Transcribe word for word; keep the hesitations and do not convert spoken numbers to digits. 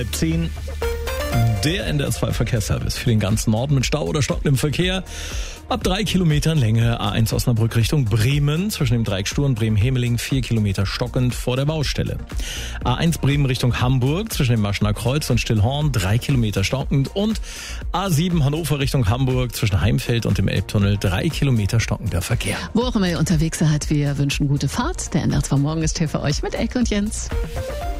zehn. Der N D R zwei Verkehrsservice für den ganzen Norden mit Stau oder stockendem Verkehr. Ab drei Kilometern Länge A eins Osnabrück Richtung Bremen. Zwischen dem Dreieck Stur und Bremen-Hemeling vier Kilometer stockend vor der Baustelle. A eins Bremen Richtung Hamburg. Zwischen dem Maschener Kreuz und Stillhorn drei Kilometer stockend. Und A sieben Hannover Richtung Hamburg. Zwischen Heimfeld und dem Elbtunnel drei Kilometer stockender Verkehr. Wo auch immer ihr unterwegs seid, wir wünschen gute Fahrt. Der N D R zwei Morgen ist hier für euch mit Elke und Jens.